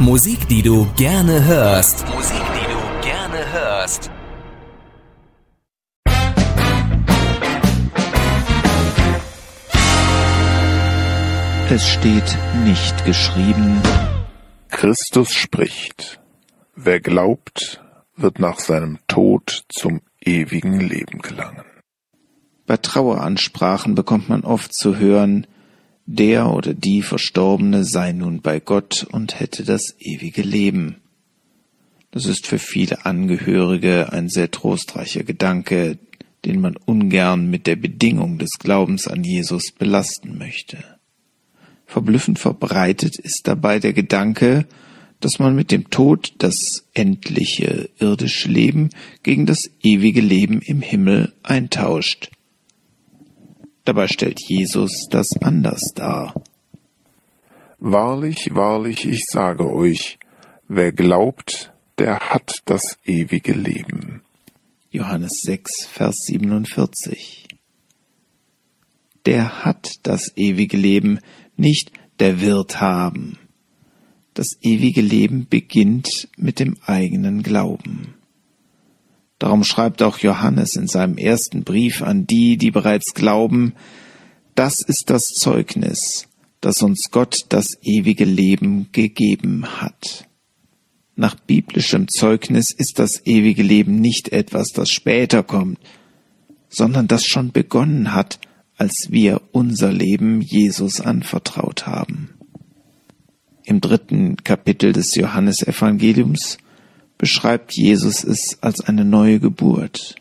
Musik, die du gerne hörst. Musik, die du gerne hörst. Es steht nicht geschrieben: Christus spricht: Wer glaubt, wird nach seinem Tod zum ewigen Leben gelangen. Bei Traueransprachen bekommt man oft zu hören, der oder die Verstorbene sei nun bei Gott und hätte das ewige Leben. Das ist für viele Angehörige ein sehr trostreicher Gedanke, den man ungern mit der Bedingung des Glaubens an Jesus belasten möchte. Verblüffend verbreitet ist dabei der Gedanke, dass man mit dem Tod das endliche irdische Leben gegen das ewige Leben im Himmel eintauscht. Dabei stellt Jesus das anders dar. Wahrlich, wahrlich, ich sage euch, wer glaubt, der hat das ewige Leben. Johannes 6, Vers 47. Der hat das ewige Leben, nicht der wird haben. Das ewige Leben beginnt mit dem eigenen Glauben. Darum schreibt auch Johannes in seinem ersten Brief an die, die bereits glauben: Das ist das Zeugnis, dass uns Gott das ewige Leben gegeben hat. Nach biblischem Zeugnis ist das ewige Leben nicht etwas, das später kommt, sondern das schon begonnen hat, als wir unser Leben Jesus anvertraut haben. Im 3. Kapitel des Johannesevangeliums beschreibt Jesus es als eine neue Geburt.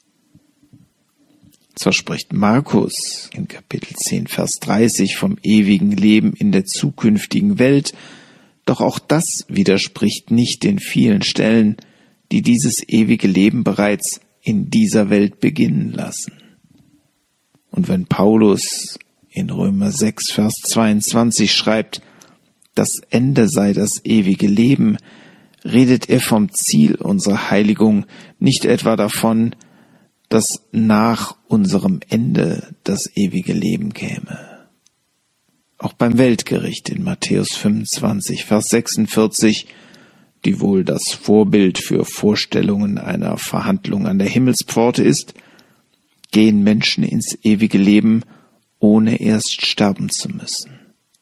Zwar spricht Markus in Kapitel 10, Vers 30 vom ewigen Leben in der zukünftigen Welt, doch auch das widerspricht nicht den vielen Stellen, die dieses ewige Leben bereits in dieser Welt beginnen lassen. Und wenn Paulus in Römer 6, Vers 22 schreibt, das Ende sei das ewige Leben, redet er vom Ziel unserer Heiligung, nicht etwa davon, dass nach unserem Ende das ewige Leben käme. Auch beim Weltgericht in Matthäus 25, Vers 46, die wohl das Vorbild für Vorstellungen einer Verhandlung an der Himmelspforte ist, gehen Menschen ins ewige Leben, ohne erst sterben zu müssen.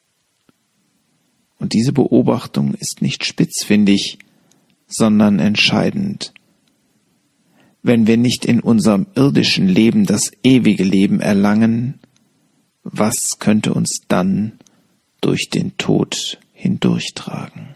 Und diese Beobachtung ist nicht spitzfindig, sondern entscheidend. Wenn wir nicht in unserem irdischen Leben das ewige Leben erlangen, was könnte uns dann durch den Tod hindurchtragen?